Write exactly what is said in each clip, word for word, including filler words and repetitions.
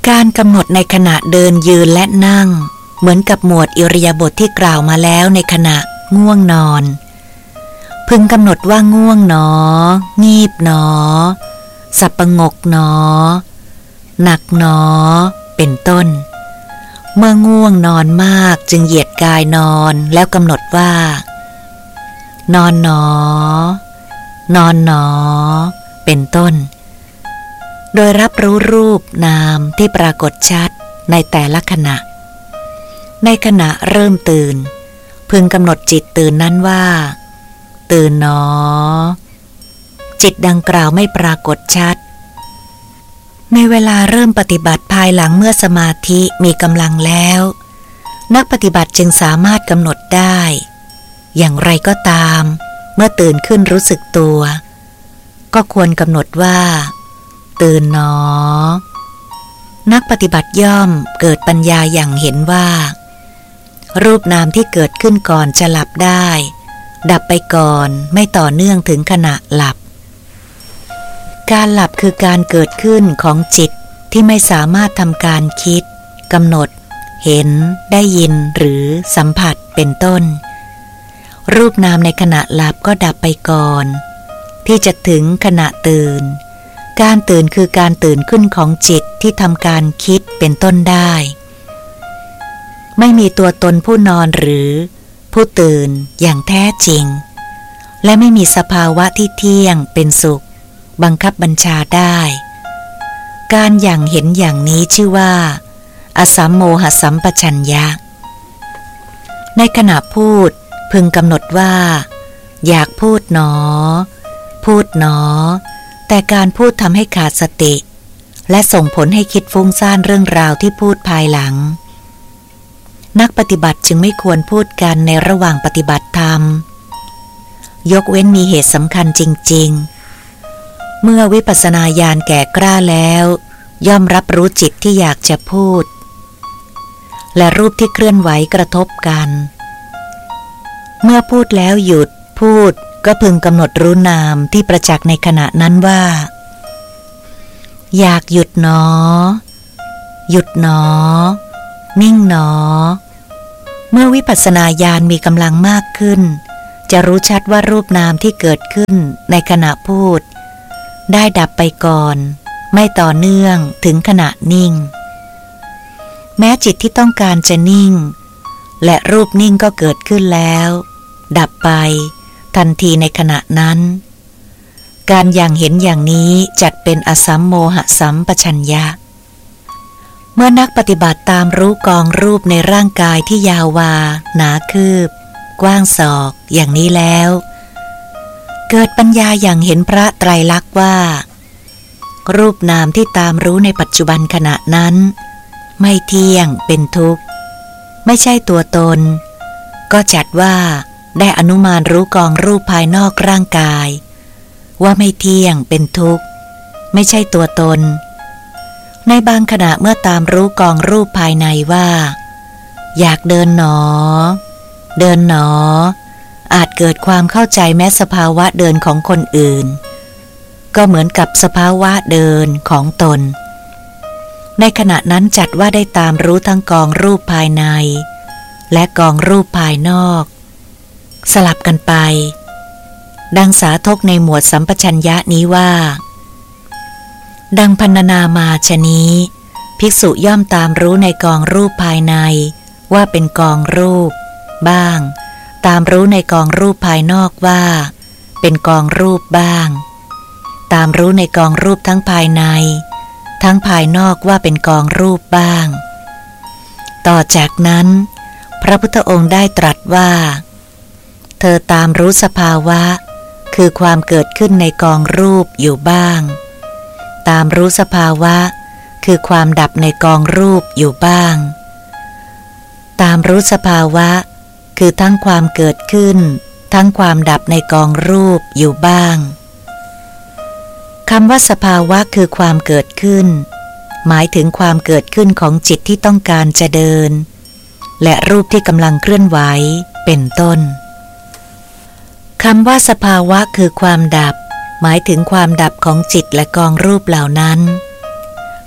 การกำหนดในขณะเดินยืนและนั่งเหมือนกับหมวดอิริยาบถที่กล่าวมาแล้วในขณะง่วงนอนพึงกำหนดว่าง่วงหนองีบหนอสับประงกหนอหนักหนอเป็นต้นเมื่อง่วงนอนมากจึงเหยียดกายนอนแล้วกำหนดว่านอนหนอนอนหนอเป็นต้นโดยรับรู้รูปนามที่ปรากฏชัดในแต่ละขณะในขณะเริ่มตื่นพึงกำหนดจิตตื่นนั้นว่าตื่นหนอจิตดังกล่าวไม่ปรากฏชัดในเวลาเริ่มปฏิบัติภายหลังเมื่อสมาธิมีกำลังแล้วนักปฏิบัติจึงสามารถกำหนดได้อย่างไรก็ตามเมื่อตื่นขึ้นรู้สึกตัวก็ควรกำหนดว่าตื่นหนอนักปฏิบัติย่อมเกิดปัญญาอย่างเห็นว่ารูปนามที่เกิดขึ้นก่อนจะหลับได้ดับไปก่อนไม่ต่อเนื่องถึงขณะหลับการหลับคือการเกิดขึ้นของจิตที่ไม่สามารถทำการคิดกำหนดเห็นได้ยินหรือสัมผัสเป็นต้นรูปนามในขณะหลับก็ดับไปก่อนที่จะถึงขณะตื่นการตื่นคือการตื่นขึ้นของจิตที่ทำการคิดเป็นต้นได้ไม่มีตัวตนผู้นอนหรือผู้ตื่นอย่างแท้จริงและไม่มีสภาวะที่เที่ยงเป็นสุขบังคับบัญชาได้การอย่างเห็นอย่างนี้ชื่อว่าอสัมโมหสัมปชัญญะในขณะพูดพึงกำหนดว่าอยากพูดหนอพูดหนอแต่การพูดทำให้ขาดสติและส่งผลให้คิดฟุ้งซ่านเรื่องราวที่พูดภายหลังนักปฏิบัติจึงไม่ควรพูดกันในระหว่างปฏิบัติธรรมยกเว้นมีเหตุสำคัญจริงๆเมื่อวิปัสสนาญาณแก่กล้าแล้วย่อมรับรู้จิตที่อยากจะพูดและรูปที่เคลื่อนไหวกระทบกันเมื่อพูดแล้วหยุดพูดก็พึงกำหนดรู้นามที่ประจักษ์ในขณะนั้นว่าอยากหยุดหนอหยุดหนอนิ่งหนอเมื่อวิปัสสนาญาณมีกำลังมากขึ้นจะรู้ชัดว่ารูปนามที่เกิดขึ้นในขณะพูดได้ดับไปก่อนไม่ต่อเนื่องถึงขณะนิ่งแม้จิตที่ต้องการจะนิ่งและรูปนิ่งก็เกิดขึ้นแล้วดับไปทันทีในขณะนั้นการอย่างเห็นอย่างนี้จัดเป็นอสัมโมหสัมปชัญญะเมื่อนักปฏิบัติตามรู้กองรูปในร่างกายที่ยาววาหนาคืบกว้างศอกอย่างนี้แล้วเกิดปัญญาอย่างเห็นพระไตรลักษณ์ว่ารูปนามที่ตามรู้ในปัจจุบันขณะนั้นไม่เที่ยงเป็นทุกข์ไม่ใช่ตัวตนก็จัดว่าได้อนุมานรู้กองรูปภายนอกร่างกายว่าไม่เที่ยงเป็นทุกข์ไม่ใช่ตัวตนในบางขณะเมื่อตามรู้กองรูปภายในว่าอยากเดินหนอเดินหนออาจเกิดความเข้าใจแม้สภาวะเดินของคนอื่นก็เหมือนกับสภาวะเดินของตนในขณะนั้นจัดว่าได้ตามรู้ทั้งกองรูปภายในและกองรูปภายนอกสลับกันไปดังสาธกในหมวดสัมปชัญญะนี้ว่าดังพรรณนามาชนี้ภิกษุย่อมตามรู้ในกองรูปภายในว่าเป็นกองรูปบ้างตามรู้ในกองรูปภายนอกว่าเป็นกองรูปบ้างตามรู้ในกองรูปทั้งภายในทั้งภายนอกว่าเป็นกองรูปบ้างต่อจากนั้นพระพุทธองค์ได้ตรัสว่าเธอตามรู้สภาวะคือความเกิดขึ้นในกองรูปอยู่บ้างตามรู้สภาวะคือความดับในกองรูปอยู่บ้างตามรู้สภาวะคือทั้งความเกิดขึ้นทั้งความดับในกองรูปอยู่บ้างคำว่าสภาวะคือความเกิดขึ้นหมายถึงความเกิดขึ้นของจิตที่ต้องการจะเดินและรูปที่กำลังเคลื่อนไหวเป็นต้นคำว่าสภาวะคือความดับหมายถึงความดับของจิตและกองรูปเหล่านั้น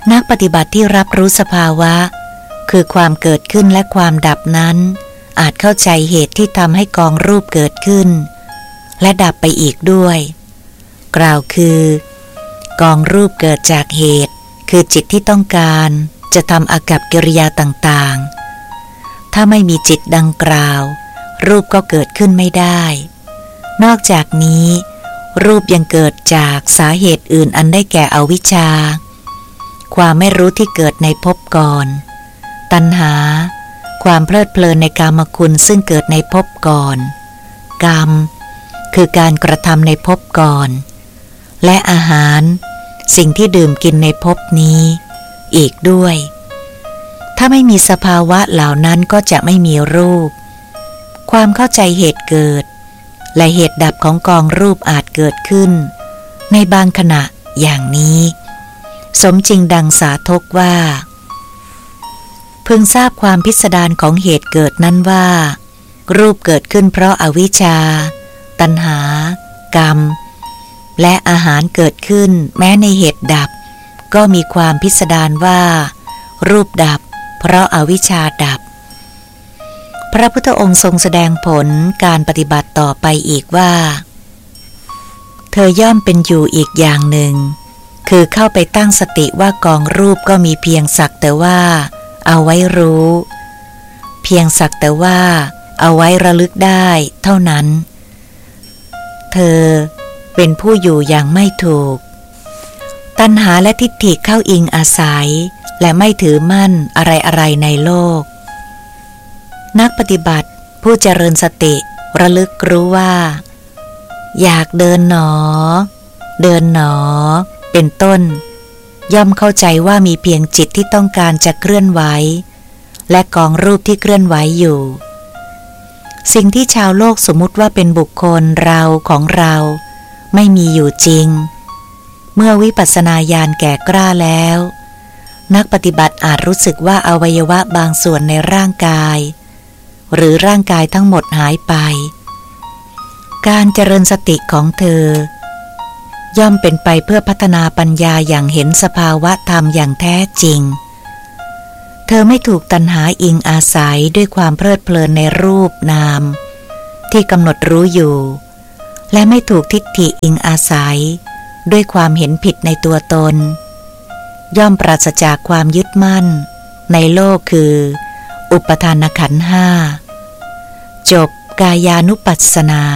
นักปฏิบัติที่รับรู้สภาวะคือความเกิดขึ้นและความดับนั้นอาจเข้าใจเหตุที่ทำให้กองรูปเกิดขึ้นและดับไปอีกด้วยกล่าวคือกองรูปเกิดจากเหตุคือจิตที่ต้องการจะทำอากัปกิริยาต่างๆถ้าไม่มีจิตดังกล่าวรูปก็เกิดขึ้นไม่ได้นอกจากนี้รูปยังเกิดจากสาเหตุอื่นอันได้แก่อวิชชาความไม่รู้ที่เกิดในภพก่อนตัณหาความเพลิดเพลินในกามคุณซึ่งเกิดในภพก่อนกรรมคือการกระทำในภพก่อนและอาหารสิ่งที่ดื่มกินในภพนี้อีกด้วยถ้าไม่มีสภาวะเหล่านั้นก็จะไม่มีรูปความเข้าใจเหตุเกิดและเหตุดับของกองรูปอาจเกิดขึ้นในบางขณะอย่างนี้สมจริงดังสาธกว่าพึงทราบความพิสดารของเหตุเกิดนั้นว่ารูปเกิดขึ้นเพราะอาวิชชาตัณหากรรมและอาหารเกิดขึ้นแม้ในเหตุดับก็มีความพิสดารว่ารูปดับเพราะอาวิชชาดับพระพุทธองค์ทรงแสดงผลการปฏิบัติต่อไปอีกว่าเธอย่อมเป็นอยู่อีกอย่างหนึ่งคือเข้าไปตั้งสติว่ากองรูปก็มีเพียงสักแต่ว่าเอาไว้รู้เพียงสักแต่ว่าเอาไว้ระลึกได้เท่านั้นเธอเป็นผู้อยู่อย่างไม่ถูกตัณหาและทิฏฐิเข้าอิงอาศัยและไม่ถือมั่นอะไรๆในโลกนักปฏิบัติผู้เจริญสติระลึกรู้ว่าอยากเดินหนอเดินหนอเป็นต้นย่อมเข้าใจว่ามีเพียงจิตที่ต้องการจะเคลื่อนไหวและกองรูปที่เคลื่อนไหวอยู่สิ่งที่ชาวโลกสมมุติว่าเป็นบุคคลเราของเราไม่มีอยู่จริงเมื่อวิปัสสนาญาณแก่กล้าแล้วนักปฏิบัติอาจรู้สึกว่าอวัยวะบางส่วนในร่างกายหรือร่างกายทั้งหมดหายไปการเจริญสติของเธอย่อมเป็นไปเพื่อพัฒนาปัญญาอย่างเห็นสภาวะธรรมอย่างแท้จริงเธอไม่ถูกตัณหาอิงอาศัยด้วยความเพลิดเพลินในรูปนามที่กำหนดรู้อยู่และไม่ถูกทิฏฐิอิงอาศัยด้วยความเห็นผิดในตัวตนย่อมปราศจากความยึดมั่นในโลกคืออุปทานขันธ์ห้าจบกายานุปัสสนา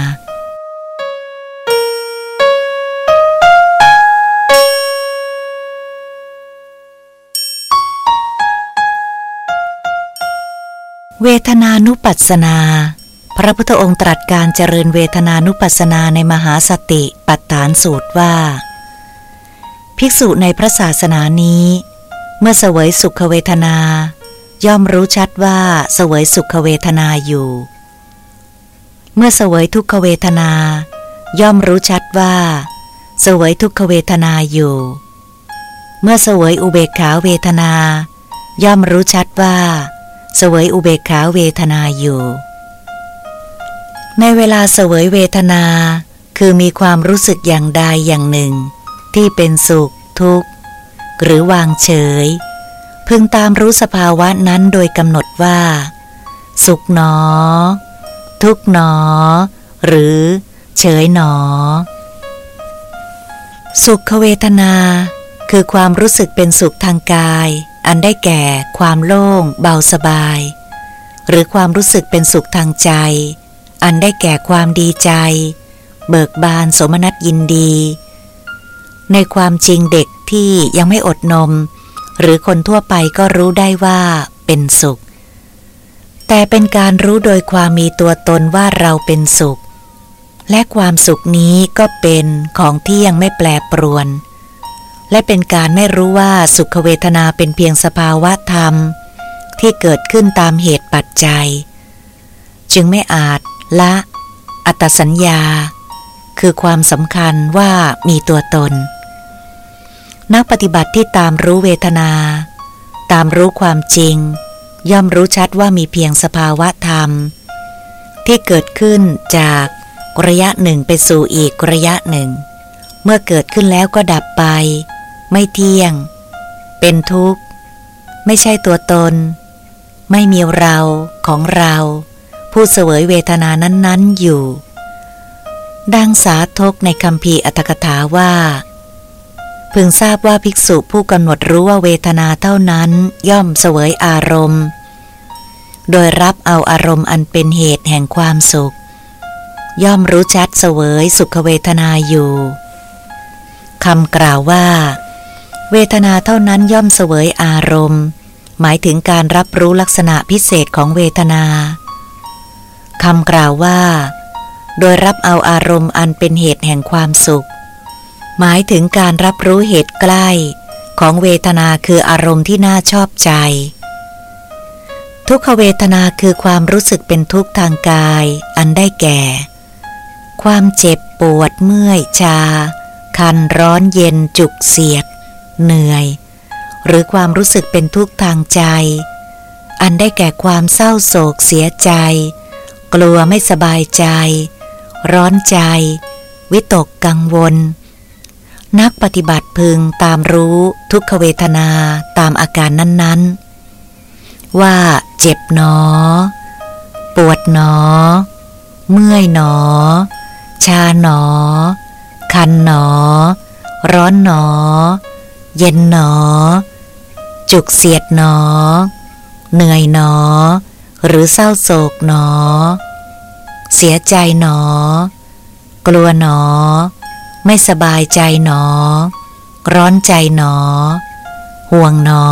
เวทนานุปัสสนาพระพุทธองค์ตรัสการเจริญเวทนานุปัสสนาในมหาสติปัฏฐานสูตรว่าภิกษุในพระศาสนานี้เมื่อเสวยสุขเวทนาย่อมรู้ชัดว่าเสวยสุขเวทนาอยู่เมื่อเสวยทุกขเวทนาย่อมรู้ชัดว่าเสวยทุกขเวทนาอยู่เมื่อเสวยอุเบกขาเวทนาย่อมรู้ชัดว่าเสวยอุเบกขาเวทนาอยู่ในเวลาเสวยเวทนาคือมีความรู้สึกอย่างใดอย่างหนึ่งที่เป็นสุขทุกข์หรือวางเฉยพึงตามรู้สภาวะนั้นโดยกำหนดว่าสุขหนอทุกข์หนอหรือเฉยหนอสุขเวทนาคือความรู้สึกเป็นสุขทางกายอันได้แก่ความโล่งเบาสบายหรือความรู้สึกเป็นสุขทางใจอันได้แก่ความดีใจเบิกบานโสมนัสยินดีในความจริงเด็กที่ยังไม่อดนมหรือคนทั่วไปก็รู้ได้ว่าเป็นสุขแต่เป็นการรู้โดยความมีตัวตนว่าเราเป็นสุขและความสุขนี้ก็เป็นของที่ยังไม่แปรปรวนและเป็นการไม่รู้ว่าสุขเวทนาเป็นเพียงสภาวะธรรมที่เกิดขึ้นตามเหตุปัจจัยจึงไม่อาจละอัตตสัญญาคือความสำคัญว่ามีตัวตนนักปฏิบัติที่ตามรู้เวทนาตามรู้ความจริงย่อมรู้ชัดว่ามีเพียงสภาวะธรรมที่เกิดขึ้นจากระยะหนึ่งไปสู่อีกระยะหนึ่งเมื่อเกิดขึ้นแล้วก็ดับไปไม่เที่ยงเป็นทุกข์ไม่ใช่ตัวตนไม่มีเราของเราผู้เสวยเวทนานั้นๆอยู่ดังสาธกในคัมภีร์อรรถกถาว่าพึงทราบว่าภิกษุผู้กำหนดรู้ว่าเวทนาเท่านั้นย่อมเสวยอารมณ์โดยรับเอาอารมณ์อันเป็นเหตุแห่งความสุขย่อมรู้ชัดเสวยสุขเวทนาอยู่คำกล่าวว่าเวทนาเท่านั้นย่อมเสวยอารมณ์หมายถึงการรับรู้ลักษณะพิเศษของเวทนาคำกล่าวว่าโดยรับเอาอารมณ์อันเป็นเหตุแห่งความสุขหมายถึงการรับรู้เหตุใกล้ของเวทนาคืออารมณ์ที่น่าชอบใจทุกขเวทนาคือความรู้สึกเป็นทุกข์ทางกายอันได้แก่ความเจ็บปวดเมื่อยชาคันร้อนเย็นจุกเสียดเหนื่อยหรือความรู้สึกเป็นทุกข์ทางใจอันได้แก่ความเศร้าโศกเสียใจกลัวไม่สบายใจร้อนใจวิตกกังวลนักปฏิบัติพึงตามรู้ทุกขเวทนาตามอาการนั้นๆว่าเจ็บหนอปวดหนอเมื่อยหนอชาหนอคันหนอร้อนหนอเย็นหนอจุกเสียดหนอเหนื่อยหนอหรือเศร้าโศกหนอเสียใจหนอกลัวหนอไม่สบายใจหนอร้อนใจหนอห่วงหน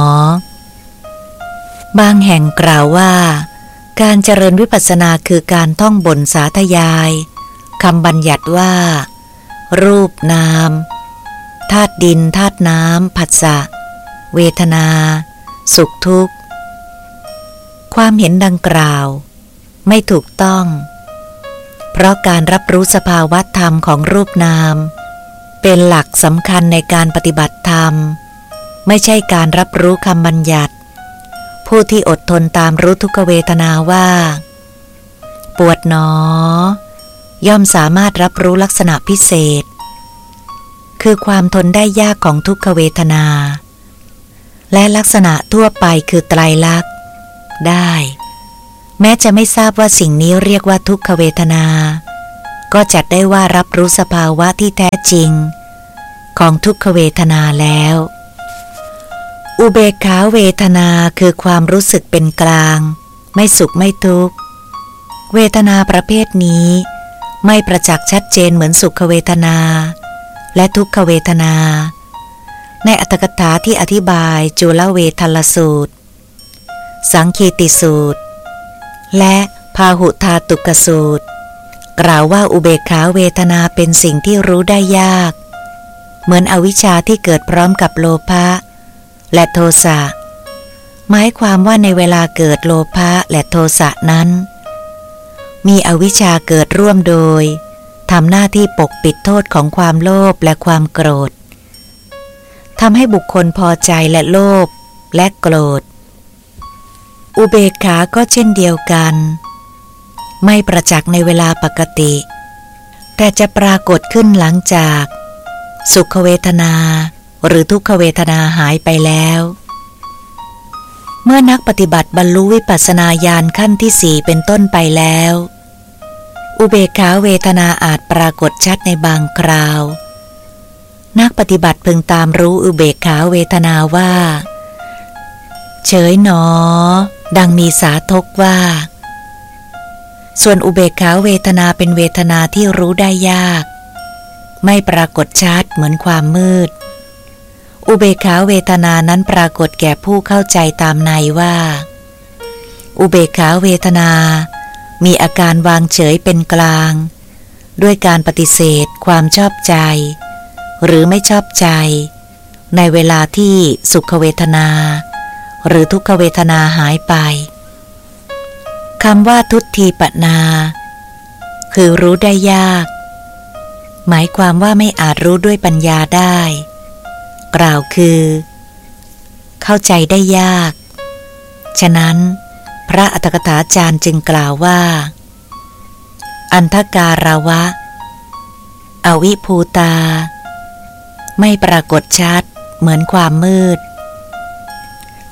อบางแห่งกล่าวว่าการเจริญวิปัสสนาคือการท่องบนสาธยายคำบัญญัติว่ารูปนามธาตุดินธาตุน้ำผัสสะเวทนาสุขทุกข์ความเห็นดังกล่าวไม่ถูกต้องเพราะการรับรู้สภาวะธรรมของรูปนามเป็นหลักสำคัญในการปฏิบัติธรรมไม่ใช่การรับรู้คำบัญญัติผู้ที่อดทนตามรู้ทุกขเวทนาว่าปวดหนอย่อมสามารถรับรู้ลักษณะพิเศษคือความทนได้ยากของทุกขเวทนาและลักษณะทั่วไปคือไตรลักษณ์ได้แม้จะไม่ทราบว่าสิ่งนี้เรียกว่าทุกขเวทนาก็จัดได้ว่ารับรู้สภาวะที่แท้จริงของทุกขเวทนาแล้วอุเบกขาเวทนาคือความรู้สึกเป็นกลางไม่สุขไม่ทุกข์เวทนาประเภทนี้ไม่ประจักษ์ชัดเจนเหมือนสุขเวทนาและทุกขเวทนาในอรรถกถาที่อธิบายจุลเวทัลลสูตรสังคีติสูตรและพาหุธาตุกสูตรกล่าวว่าอุเบกขาเวทนาเป็นสิ่งที่รู้ได้ยากเหมือนอวิชชาที่เกิดพร้อมกับโลภะและโทสะหมายความว่าในเวลาเกิดโลภะและโทสะนั้นมีอวิชชาเกิดร่วมโดยทำหน้าที่ปกปิดโทษของความโลภและความโกรธทำให้บุคคลพอใจและโลภและโกรธอุเบกขาก็เช่นเดียวกันไม่ประจักษ์ในเวลาปกติแต่จะปรากฏขึ้นหลังจากสุขเวทนาหรือทุกขเวทนาหายไปแล้วเมื่อนักปฏิบัติบรรลุวิปัสสนาญาณขั้นที่สี่เป็นต้นไปแล้วอุเบกขาเวทนาอาจปรากฏชัดในบางคราวนักปฏิบัติพึงตามรู้อุเบกขาเวทนาว่าเฉยหนอดังมีสาธกว่าส่วนอุเบกขาเวทนาเป็นเวทนาที่รู้ได้ยากไม่ปรากฏชัดเหมือนความมืดอุเบกขาเวทนานั้นปรากฏแก่ผู้เข้าใจตามในว่าอุเบกขาเวทนามีอาการวางเฉยเป็นกลางด้วยการปฏิเสธความชอบใจหรือไม่ชอบใจในเวลาที่สุขเวทนาหรือทุกขเวทนาหายไปคำว่าทุตทีปนาคือรู้ได้ยากหมายความว่าไม่อาจรู้ด้วยปัญญาได้กล่าวคือเข้าใจได้ยากฉะนั้นพระอัตถกถาจารย์จึงกล่าวว่าอันธการาวะอวิภูตาไม่ปรากฏชัดเหมือนความมืด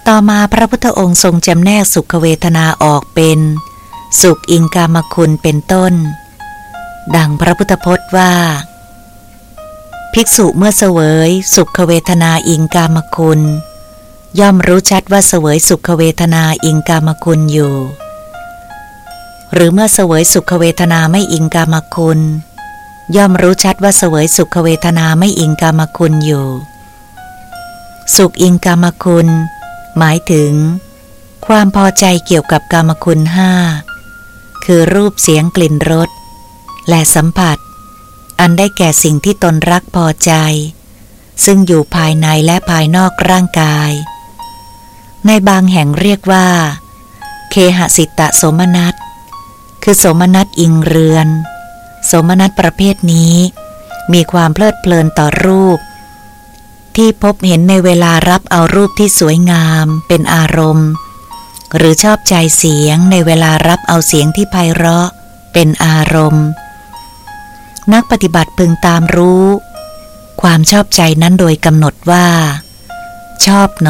ต่อมาพระพุทธองค์ทรงจำแนกสุขเวทนาออกเป็นสุขอิงกามคุณเป็นต้นดังพระพุทธพจน์ว่าภิกษุเมื่อเสวยสุขเวทนาอิงกามคุณย่อมรู้ชัดว่าเสวยสุขเวทนาอิงกามคุณอยู่หรือเมื่อเสวยสุขเวทนาไม่อิงกามคุณย่อมรู้ชัดว่าเสวยสุขเวทนาไม่อิงกามคุณอยู่สุขอิงกามคุณหมายถึงความพอใจเกี่ยวกับกามคุณห้าคือรูปเสียงกลิ่นรสและสัมผัสอันได้แก่สิ่งที่ตนรักพอใจซึ่งอยู่ภายในและภายนอกร่างกายในบางแห่งเรียกว่าเคหสิตโสมนัสคือโสมนัสอิงเรือนโสมนัสประเภทนี้มีความเพลิดเพลินต่อรูปที่พบเห็นในเวลารับเอารูปที่สวยงามเป็นอารมณ์หรือชอบใจเสียงในเวลารับเอาเสียงที่ไพเราะเป็นอารมณ์นักปฏิบัติพึงตามรู้ความชอบใจนั้นโดยกำหนดว่าชอบ